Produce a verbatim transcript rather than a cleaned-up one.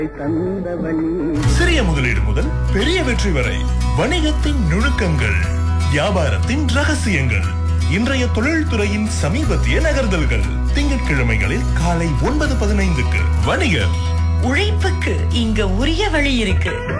சிறிய முதலீடு முதல் பெரிய வெற்றி வரை வணிகத்தின் நுணுக்கங்கள், வியாபாரத்தின் ரகசியங்கள், இன்றைய தொழில்துறையின் சமீபத்திய நகர்தல்கள். திங்கட்கிழமைகளில் காலை ஒன்பது பதினைந்துக்கு வணிகர். உழைப்புக்கு இங்க உரிய வழி இருக்கு.